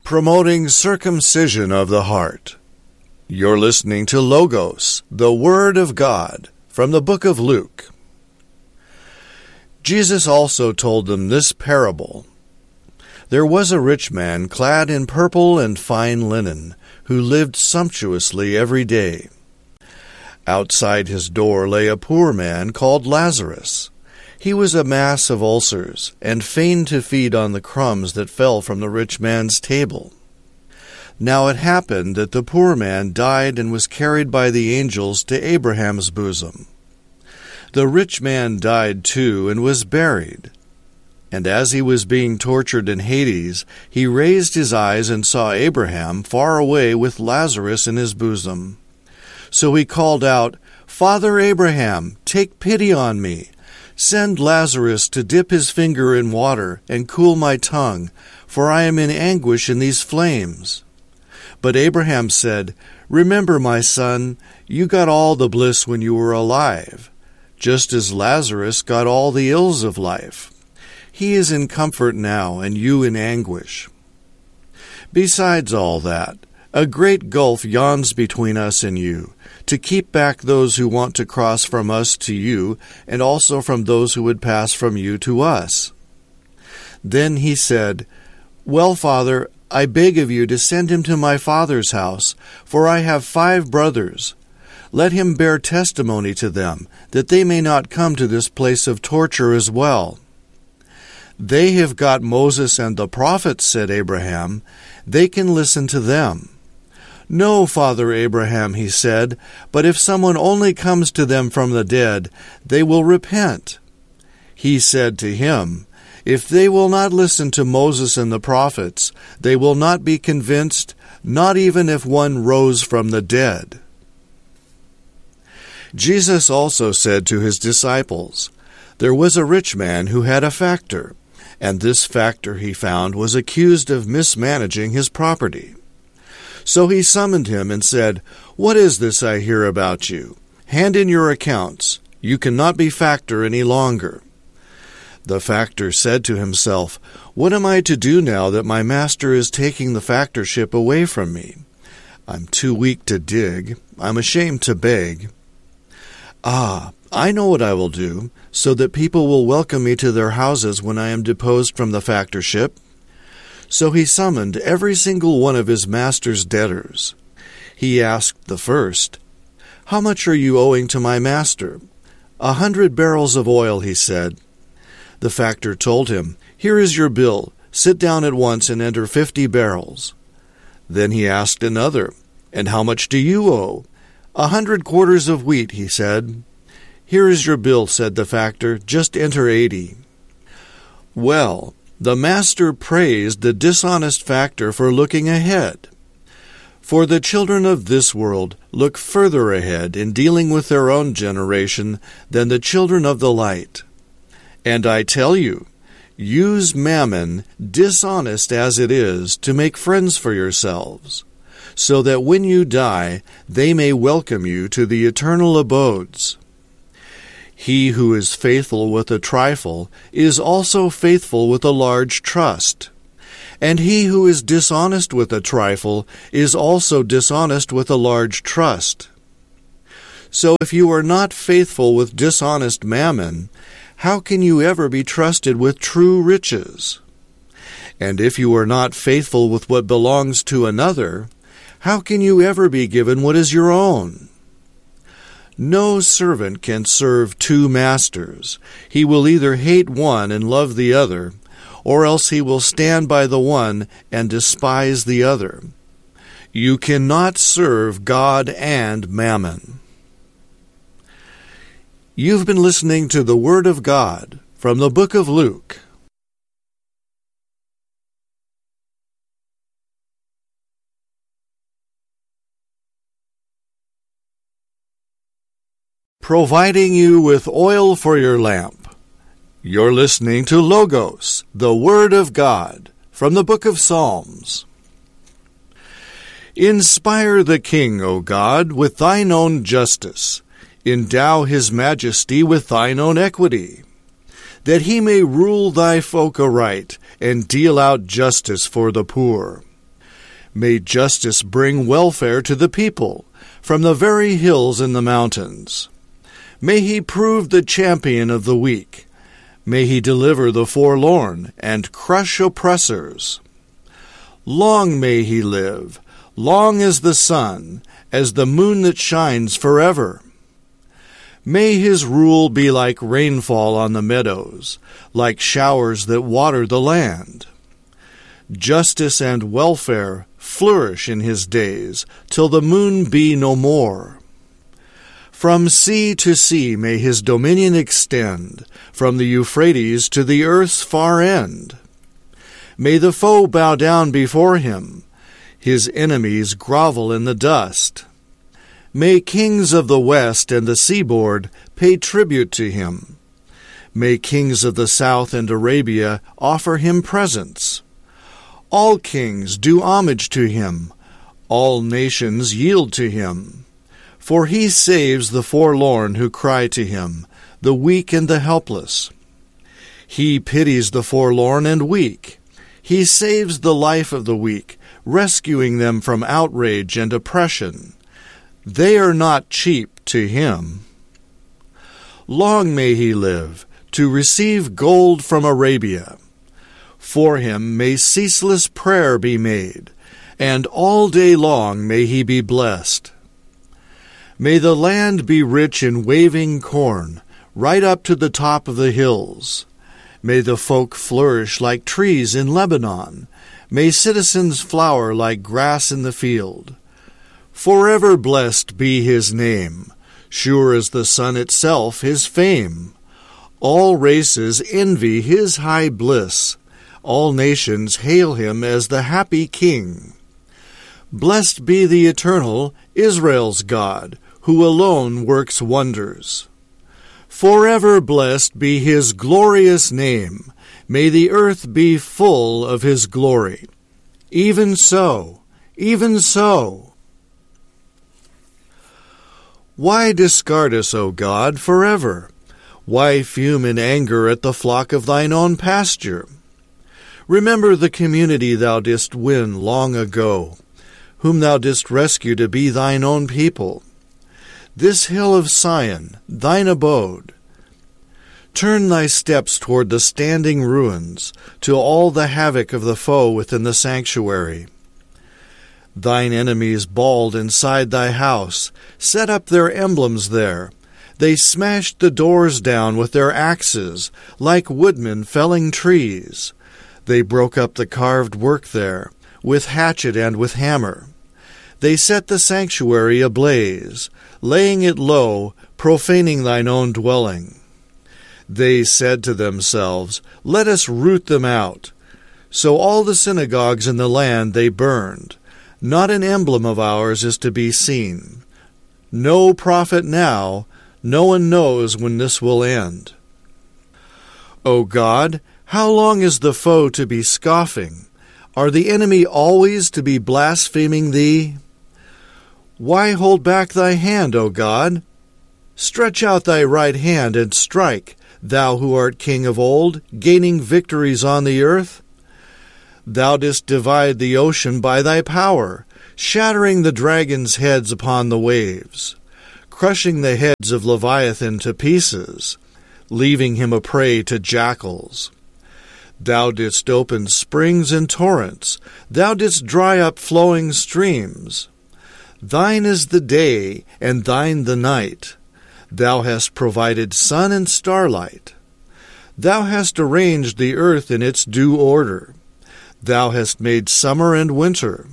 promoting circumcision of the heart. You're listening to Logos, the Word of God, from the book of Luke. Jesus also told them this parable. There was a rich man clad in purple and fine linen, who lived sumptuously every day. Outside his door lay a poor man called Lazarus. He was a mass of ulcers, and fain to feed on the crumbs that fell from the rich man's table. Now it happened that the poor man died and was carried by the angels to Abraham's bosom. The rich man died too and was buried. And as he was being tortured in Hades, he raised his eyes and saw Abraham far away with Lazarus in his bosom. So he called out, "Father Abraham, take pity on me. Send Lazarus to dip his finger in water and cool my tongue, for I am in anguish in these flames." But Abraham said, "Remember, my son, you got all the bliss when you were alive, just as Lazarus got all the ills of life. He is in comfort now, and you in anguish. Besides all that, a great gulf yawns between us and you, to keep back those who want to cross from us to you, and also from those who would pass from you to us." Then he said, "Well, Father, I beg of you to send him to my father's house, for I have 5 brothers. Let him bear testimony to them, that they may not come to this place of torture as well." "They have got Moses and the prophets," said Abraham. "They can listen to them." "No, Father Abraham," he said, "but if someone only comes to them from the dead, they will repent." He said to him, "If they will not listen to Moses and the prophets, they will not be convinced, not even if one rose from the dead." Jesus also said to his disciples, "There was a rich man who had a factor, and this factor he found was accused of mismanaging his property. So he summoned him and said, 'What is this I hear about you? Hand in your accounts. You cannot be factor any longer.' The factor said to himself, 'What am I to do now that my master is taking the factorship away from me? I'm too weak to dig. I'm ashamed to beg. I know what I will do, so that people will welcome me to their houses when I am deposed from the factorship.' So he summoned every single one of his master's debtors. He asked the first, 'How much are you owing to my master?' 100 barrels of oil," he said. The factor told him, "Here is your bill. Sit down at once and enter 50 barrels. Then he asked another, "And how much do you owe?" 100 quarters of wheat," he said. "Here is your bill," said the factor. "Just enter 80. Well, the master praised the dishonest factor for looking ahead. For the children of this world look further ahead in dealing with their own generation than the children of the light. And I tell you, use mammon, dishonest as it is, to make friends for yourselves, so that when you die, they may welcome you to the eternal abodes. He who is faithful with a trifle is also faithful with a large trust. And he who is dishonest with a trifle is also dishonest with a large trust. So if you are not faithful with dishonest mammon, how can you ever be trusted with true riches? And if you are not faithful with what belongs to another, how can you ever be given what is your own? No servant can serve 2 masters. He will either hate one and love the other, or else he will stand by the one and despise the other. You cannot serve God and mammon." You've been listening to the Word of God from the book of Luke. Providing you with oil for your lamp. You're listening to Logos, the Word of God, from the book of Psalms. Inspire the King, O God, with thine own justice. Endow his majesty with thine own equity, that he may rule thy folk aright, and deal out justice for the poor. May justice bring welfare to the people from the very hills and the mountains. May he prove the champion of the weak. May he deliver the forlorn and crush oppressors. Long may he live, long as the sun, as the moon that shines forever. May his rule be like rainfall on the meadows, like showers that water the land. Justice and welfare flourish in his days, till the moon be no more. From sea to sea may his dominion extend, from the Euphrates to the earth's far end. May the foe bow down before him, his enemies grovel in the dust. May kings of the west and the seaboard pay tribute to him. May kings of the south and Arabia offer him presents. All kings do homage to him, all nations yield to him. For he saves the forlorn who cry to him, the weak and the helpless. He pities the forlorn and weak. He saves the life of the weak, rescuing them from outrage and oppression. They are not cheap to him. Long may he live, to receive gold from Arabia. For him may ceaseless prayer be made, and all day long may he be blessed. May the land be rich in waving corn, right up to the top of the hills. May the folk flourish like trees in Lebanon. May citizens flower like grass in the field. Forever blessed be his name, sure as the sun itself his fame. All races envy his high bliss. All nations hail him as the happy king. Blessed be the Eternal, Israel's God, who alone works wonders. Forever blessed be his glorious name. May the earth be full of his glory. Even so, even so. Why discard us, O God, forever? Why fume in anger at the flock of thine own pasture? Remember the community thou didst win long ago, whom thou didst rescue to be thine own people. This hill of Sion, thine abode. Turn thy steps toward the standing ruins, to all the havoc of the foe within the sanctuary. Thine enemies bawled inside thy house, set up their emblems there. They smashed the doors down with their axes, like woodmen felling trees. They broke up the carved work there, with hatchet and with hammer. They set the sanctuary ablaze, laying it low, profaning thine own dwelling. They said to themselves, Let us root them out. So all the synagogues in the land they burned. Not an emblem of ours is to be seen. No prophet now, no one knows when this will end. O God, how long is the foe to be scoffing? Are the enemy always to be blaspheming thee? Why hold back thy hand, O God? Stretch out thy right hand and strike, thou who art king of old, gaining victories on the earth. Thou didst divide the ocean by thy power, shattering the dragons' heads upon the waves, crushing the heads of Leviathan to pieces, leaving him a prey to jackals. Thou didst open springs and torrents, thou didst dry up flowing streams. Thine is the day, and thine the night. Thou hast provided sun and starlight. Thou hast arranged the earth in its due order. Thou hast made summer and winter.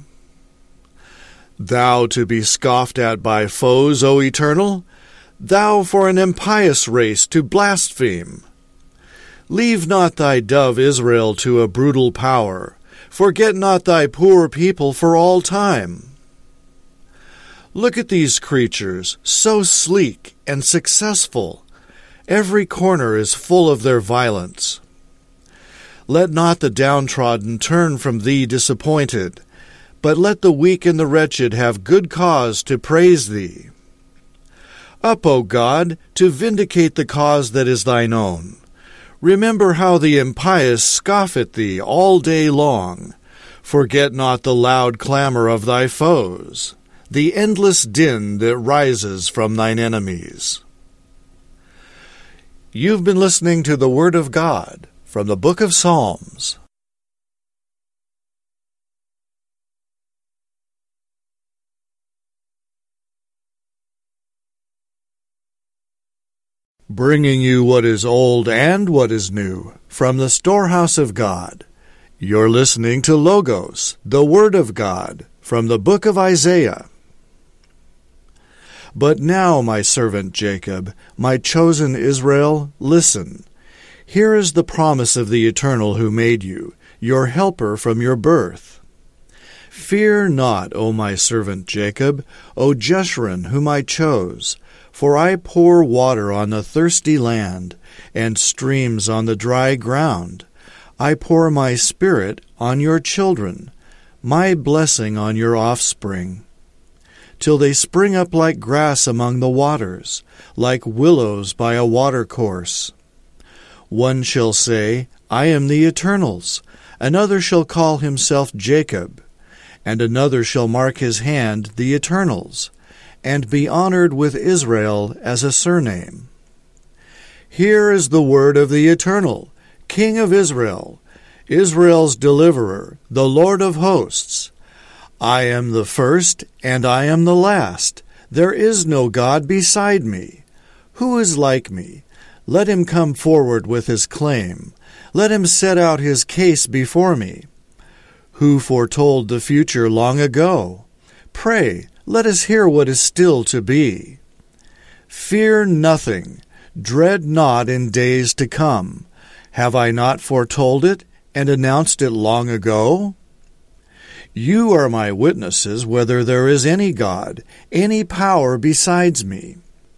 Thou to be scoffed at by foes, O Eternal, thou for an impious race to blaspheme. Leave not thy dove Israel to a brutal power. Forget not thy poor people for all time. Look at these creatures, so sleek and successful. Every corner is full of their violence. Let not the downtrodden turn from thee disappointed, but let the weak and the wretched have good cause to praise thee. Up, O God, to vindicate the cause that is thine own. Remember how the impious scoff at thee all day long. Forget not the loud clamor of thy foes, the endless din that rises from thine enemies. You've been listening to the Word of God from the Book of Psalms. Bringing you what is old and what is new from the storehouse of God. You're listening to Logos, the Word of God, from the book of Isaiah. But now, my servant Jacob, my chosen Israel, listen. Here is the promise of the Eternal who made you, your helper from your birth. Fear not, O my servant Jacob, O Jeshurun, whom I chose. For I pour water on the thirsty land, and streams on the dry ground. I pour my Spirit on your children, my blessing on your offspring, till they spring up like grass among the waters, like willows by a watercourse. One shall say, I am the Eternal's. Another shall call himself Jacob, and another shall mark his hand the Eternal's, and be honored with Israel as a surname. Here is the word of the Eternal, King of Israel, Israel's deliverer, the Lord of hosts. I am the first, and I am the last. There is no God beside me. Who is like me? Let him come forward with his claim. Let him set out his case before me. Who foretold the future long ago? Pray, let us hear what is still to be. Fear nothing, dread not in days to come. Have I not foretold it and announced it long ago? You are my witnesses whether there is any God, any power besides me.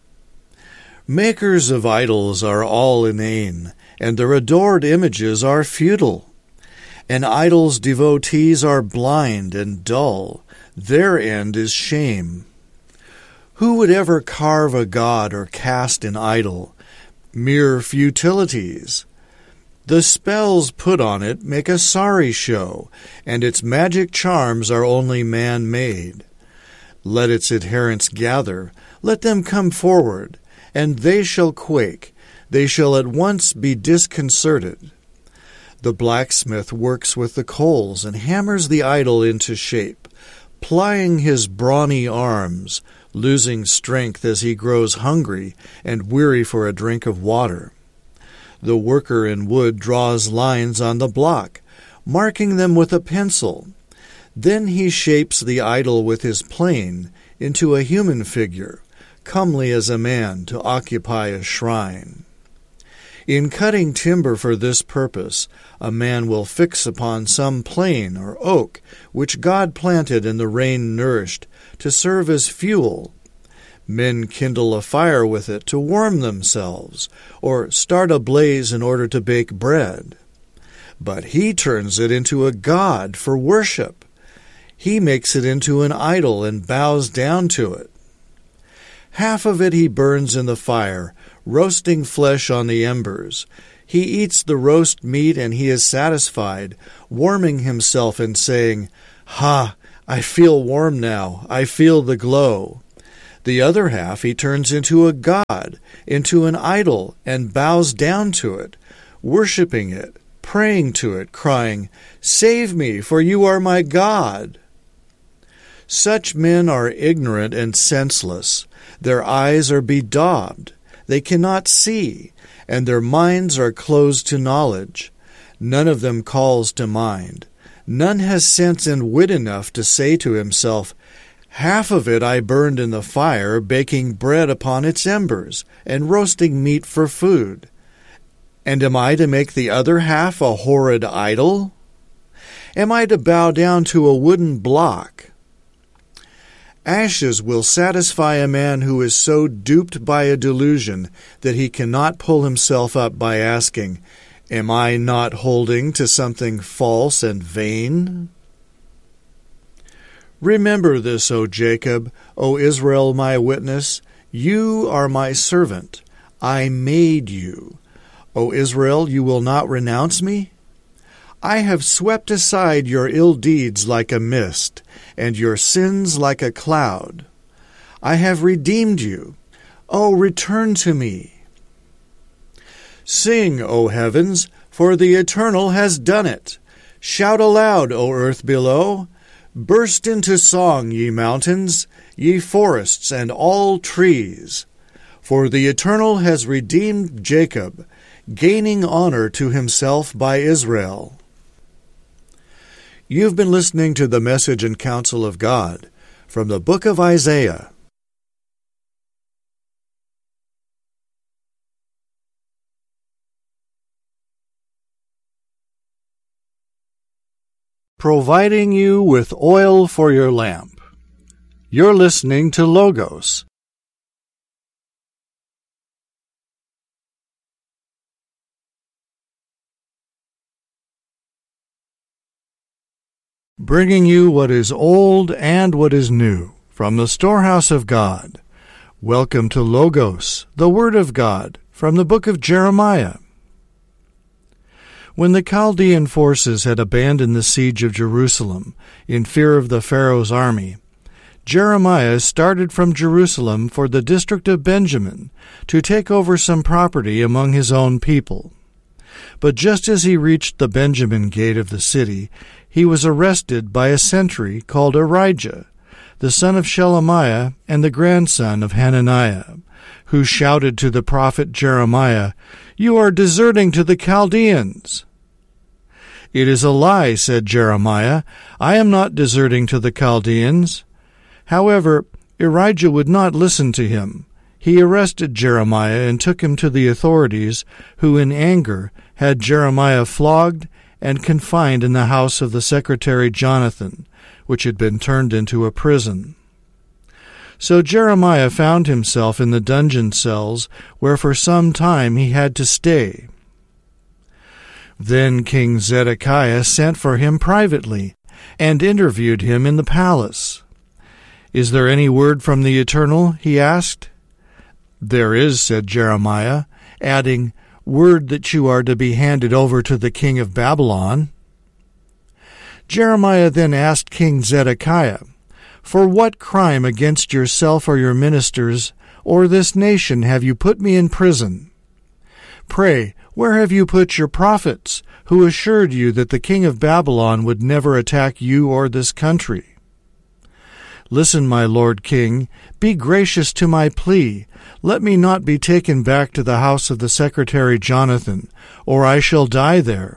Makers of idols are all inane, and their adored images are futile. An idol's devotees are blind and dull. Their end is shame. Who would ever carve a god or cast an idol? Mere futilities. The spells put on it make a sorry show, and its magic charms are only man-made. Let its adherents gather, let them come forward, and they shall quake, they shall at once be disconcerted. The blacksmith works with the coals and hammers the idol into shape, plying his brawny arms, losing strength as he grows hungry and weary for a drink of water. The worker in wood draws lines on the block, marking them with a pencil. Then he shapes the idol with his plane into a human figure, comely as a man to occupy a shrine. In cutting timber for this purpose, a man will fix upon some plane or oak which God planted and the rain nourished to serve as fuel. Men kindle a fire with it to warm themselves, or start a blaze in order to bake bread. But he turns it into a god for worship. He makes it into an idol and bows down to it. Half of it he burns in the fire, roasting flesh on the embers. He eats the roast meat and he is satisfied, warming himself and saying, "Ha, I feel warm now, I feel the glow." The other half he turns into a god, into an idol, and bows down to it, worshipping it, praying to it, crying, "Save me, for you are my God." Such men are ignorant and senseless. Their eyes are bedaubed. They cannot see, and their minds are closed to knowledge. None of them calls to mind. None has sense and wit enough to say to himself, "Half of it I burned in the fire, baking bread upon its embers, and roasting meat for food. And am I to make the other half a horrid idol? Am I to bow down to a wooden block?" Ashes will satisfy a man who is so duped by a delusion that he cannot pull himself up by asking, "Am I not holding to something false and vain?" Remember this, O Jacob, O Israel my witness, you are my servant. I made you. O Israel, you will not renounce me? I have swept aside your ill deeds like a mist, and your sins like a cloud. I have redeemed you. Oh, return to me. Sing, O heavens, for the Eternal has done it. Shout aloud, O earth below. Burst into song, ye mountains, ye forests and all trees. For the Eternal has redeemed Jacob, gaining honor to himself by Israel. You've been listening to the Message and Counsel of God from the book of Isaiah. Providing you with oil for your lamp. You're listening to Logos. Bringing you what is old and what is new from the storehouse of God. Welcome to Logos, the Word of God, from the book of Jeremiah. When the Chaldean forces had abandoned the siege of Jerusalem in fear of the Pharaoh's army, Jeremiah started from Jerusalem for the district of Benjamin to take over some property among his own people. But just as he reached the Benjamin gate of the city, he was arrested by a sentry called Arijah, the son of Shelemiah and the grandson of Hananiah, who shouted to the prophet Jeremiah, "You are deserting to the Chaldeans." "It is a lie," said Jeremiah. "I am not deserting to the Chaldeans." However, Arijah would not listen to him. He arrested Jeremiah and took him to the authorities, who in anger had Jeremiah flogged and confined in the house of the secretary Jonathan, which had been turned into a prison. So Jeremiah found himself in the dungeon cells, where for some time he had to stay. Then King Zedekiah sent for him privately, and interviewed him in the palace. "Is there any word from the Eternal?" he asked. "There is," said Jeremiah, adding, "word that you are to be handed over to the king of Babylon." Jeremiah then asked King Zedekiah, "For what crime against yourself or your ministers or this nation have you put me in prison? Pray, where have you put your prophets, who assured you that the king of Babylon would never attack you or this country? Listen, my lord king, be gracious to my plea. Let me not be taken back to the house of the secretary Jonathan, or I shall die there."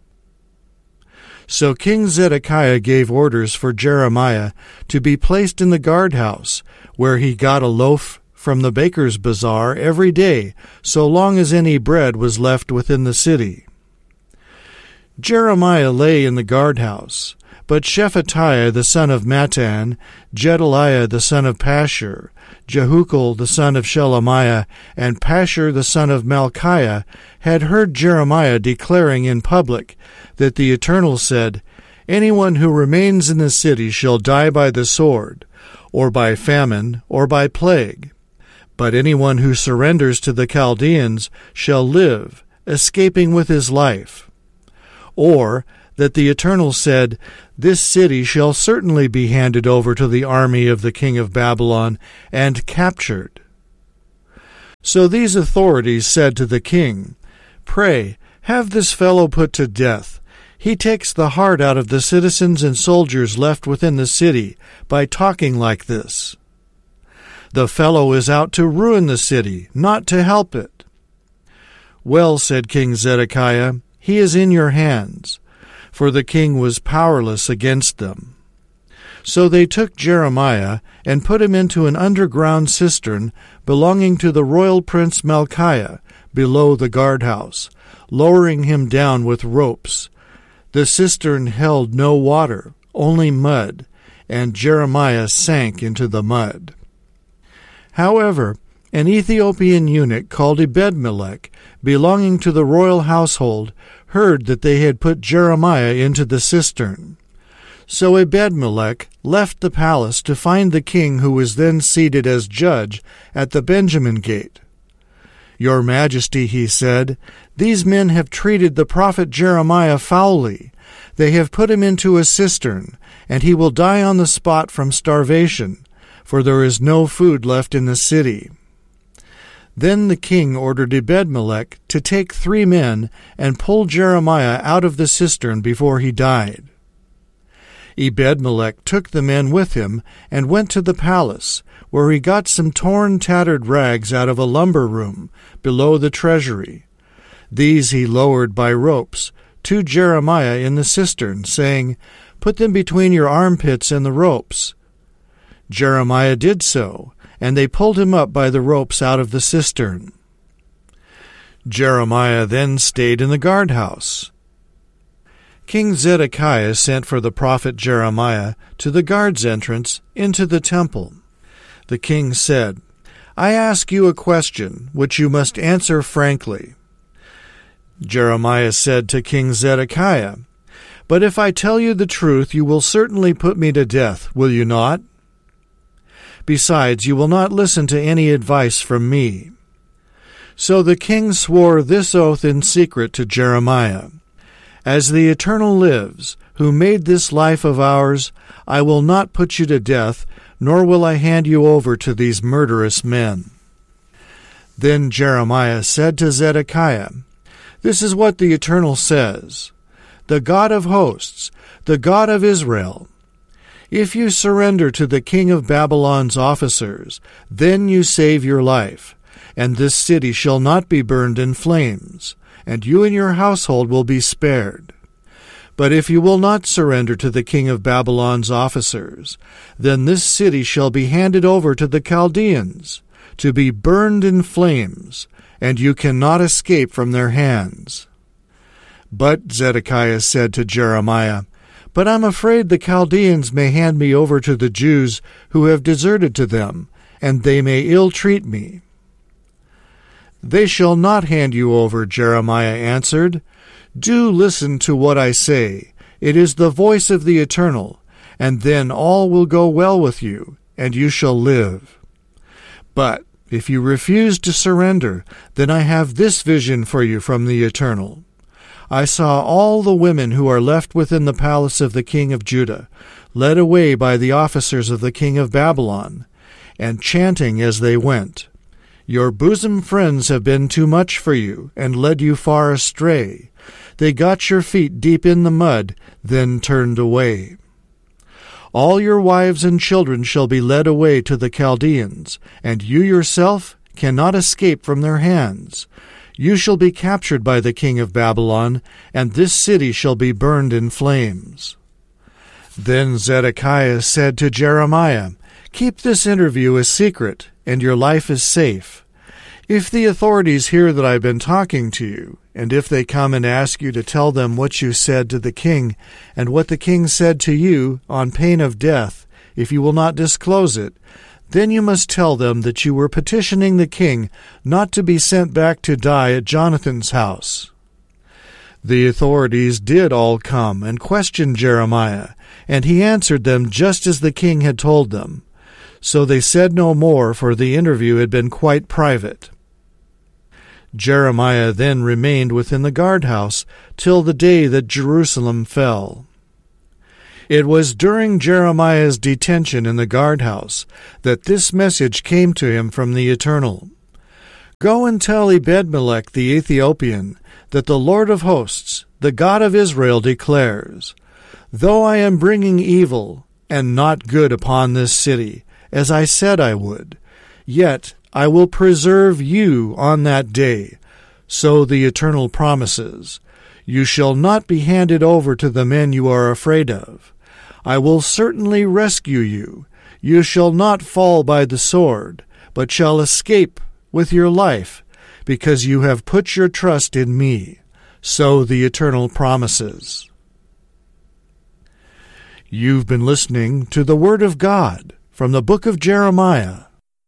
So King Zedekiah gave orders for Jeremiah to be placed in the guardhouse, where he got a loaf from the baker's bazaar every day, so long as any bread was left within the city. Jeremiah lay in the guardhouse, but Shephatiah the son of Mattan, Gedaliah the son of Pashur, Jehukal the son of Shelemiah, and Pashur the son of Malchiah had heard Jeremiah declaring in public that the Eternal said, "Anyone who remains in the city shall die by the sword, or by famine, or by plague. But anyone who surrenders to the Chaldeans shall live, escaping with his life." Or that the Eternal said, "This city shall certainly be handed over to the army of the king of Babylon and captured." So these authorities said to the king, "Pray, have this fellow put to death. He takes the heart out of the citizens and soldiers left within the city by talking like this. The fellow is out to ruin the city, not to help it." "Well," said King Zedekiah, "he is in your hands." For the king was powerless against them. So they took Jeremiah and put him into an underground cistern belonging to the royal prince Malchiah below the guardhouse, lowering him down with ropes. The cistern held no water, only mud, and Jeremiah sank into the mud. However, an Ethiopian eunuch called Ebed-melech, belonging to the royal household, heard that they had put Jeremiah into the cistern. So Ebed-melech left the palace to find the king, who was then seated as judge at the Benjamin gate. "Your Majesty," he said, "these men have treated the prophet Jeremiah foully. They have put him into a cistern, and he will die on the spot from starvation, for there is no food left in the city." Then the king ordered Ebed-melech to take 3 men and pull Jeremiah out of the cistern before he died. Ebed-melech took the men with him and went to the palace, where he got some torn, tattered rags out of a lumber room below the treasury. These he lowered by ropes to Jeremiah in the cistern, saying, "Put them between your armpits and the ropes." Jeremiah did so, and they pulled him up by the ropes out of the cistern. Jeremiah then stayed in the guardhouse. King Zedekiah sent for the prophet Jeremiah to the guard's entrance into the temple. The king said, "I ask you a question, which you must answer frankly." Jeremiah said to King Zedekiah, "But if I tell you the truth, you will certainly put me to death, will you not? Besides, you will not listen to any advice from me." So the king swore this oath in secret to Jeremiah, "As the Eternal lives, who made this life of ours, I will not put you to death, nor will I hand you over to these murderous men." Then Jeremiah said to Zedekiah, "This is what the Eternal says, the God of hosts, the God of Israel. If you surrender to the king of Babylon's officers, then you save your life, and this city shall not be burned in flames, and you and your household will be spared. But if you will not surrender to the king of Babylon's officers, then this city shall be handed over to the Chaldeans, to be burned in flames, and you cannot escape from their hands." But Zedekiah said to Jeremiah, "But I'm afraid the Chaldeans may hand me over to the Jews who have deserted to them, and they may ill-treat me." "They shall not hand you over," Jeremiah answered. "Do listen to what I say. It is the voice of the Eternal, and then all will go well with you, and you shall live. But if you refuse to surrender, then I have this vision for you from the Eternal. I saw all the women who are left within the palace of the king of Judah, led away by the officers of the king of Babylon, and chanting as they went, 'Your bosom friends have been too much for you, and led you far astray. They got your feet deep in the mud, then turned away. All your wives and children shall be led away to the Chaldeans, and you yourself cannot escape from their hands. You shall be captured by the king of Babylon, and this city shall be burned in flames.'" Then Zedekiah said to Jeremiah, "Keep this interview a secret, and your life is safe. If the authorities hear that I've been talking to you, and if they come and ask you to tell them what you said to the king, and what the king said to you, on pain of death, if you will not disclose it, then you must tell them that you were petitioning the king not to be sent back to die at Jonathan's house." The authorities did all come and question Jeremiah, and he answered them just as the king had told them. So they said no more, for the interview had been quite private. Jeremiah then remained within the guardhouse till the day that Jerusalem fell. It was during Jeremiah's detention in the guardhouse that this message came to him from the Eternal. "Go and tell Ebed-melech the Ethiopian that the Lord of hosts, the God of Israel, declares, Though I am bringing evil and not good upon this city, as I said I would, yet I will preserve you on that day, so the Eternal promises. You shall not be handed over to the men you are afraid of. I will certainly rescue you. You shall not fall by the sword, but shall escape with your life, because you have put your trust in me. So the Eternal promises." You've been listening to the Word of God from the book of Jeremiah.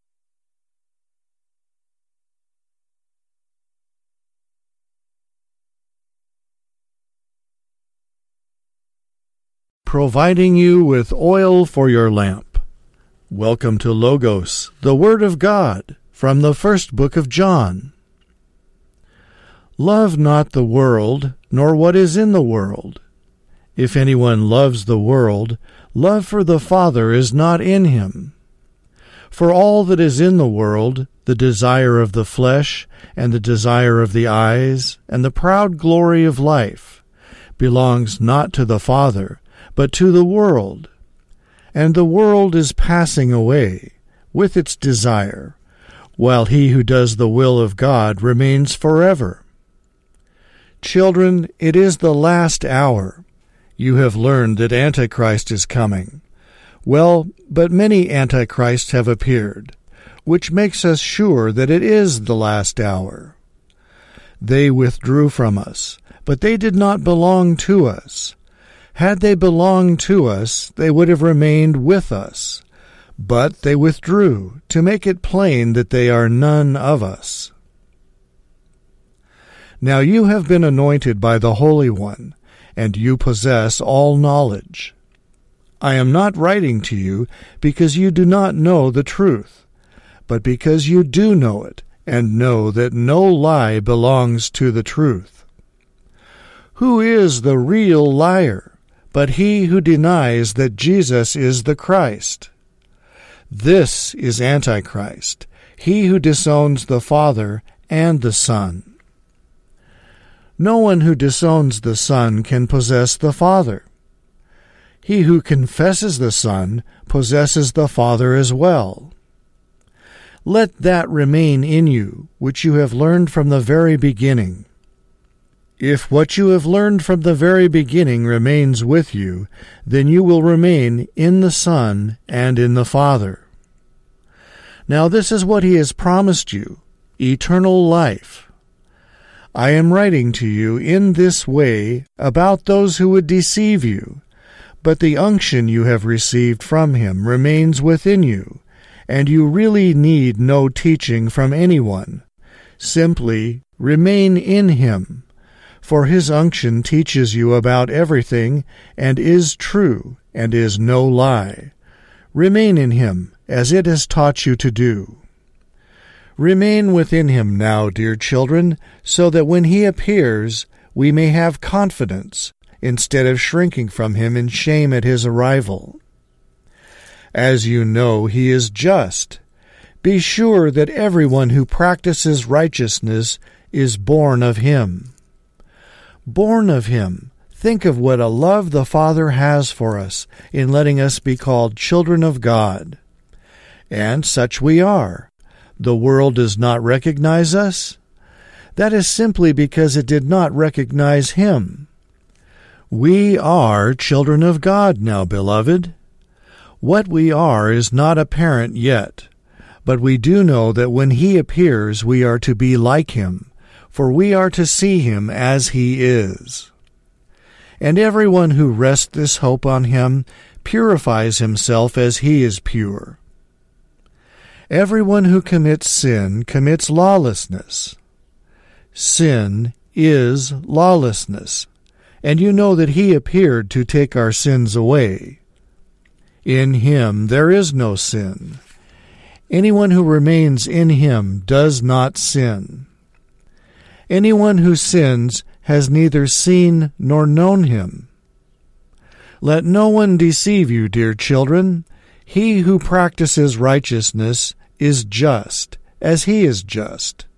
Providing you with oil for your lamp. Welcome to Logos, the Word of God, from the first book of John. Love not the world, nor what is in the world. If anyone loves the world, love for the Father is not in him. For all that is in the world, the desire of the flesh, and the desire of the eyes, and the proud glory of life, belongs not to the Father, but to the world. And the world is passing away, with its desire, while he who does the will of God remains forever. Children, it is the last hour. You have learned that Antichrist is coming. Well, but many Antichrists have appeared, which makes us sure that it is the last hour. They withdrew from us, but they did not belong to us. Had they belonged to us, they would have remained with us. But they withdrew, to make it plain that they are none of us. Now you have been anointed by the Holy One, and you possess all knowledge. I am not writing to you because you do not know the truth, but because you do know it, and know that no lie belongs to the truth. Who is the real liar, but he who denies that Jesus is the Christ? This is Antichrist, he who disowns the Father and the Son. No one who disowns the Son can possess the Father. He who confesses the Son possesses the Father as well. Let that remain in you, which you have learned from the very beginning. If what you have learned from the very beginning remains with you, then you will remain in the Son and in the Father. Now this is what he has promised you, eternal life. I am writing to you in this way about those who would deceive you, but the unction you have received from him remains within you, and you really need no teaching from anyone. Simply remain in him, for his unction teaches you about everything, and is true, and is no lie. Remain in him, as it has taught you to do. Remain within him now, dear children, so that when he appears, we may have confidence, instead of shrinking from him in shame at his arrival. As you know, he is just. Be sure that everyone who practices righteousness is born of him. Born of him, think of what a love the Father has for us in letting us be called children of God. And such we are. The world does not recognize us. That is simply because it did not recognize him. We are children of God now, beloved. What we are is not apparent yet, but we do know that when he appears we are to be like him, for we are to see him as he is. And everyone who rests this hope on him purifies himself as he is pure. Everyone who commits sin commits lawlessness. Sin is lawlessness, and you know that he appeared to take our sins away. In him there is no sin. Anyone who remains in him does not sin. Anyone who sins has neither seen nor known him. Let no one deceive you, dear children. He who practices righteousness is just, as he is just.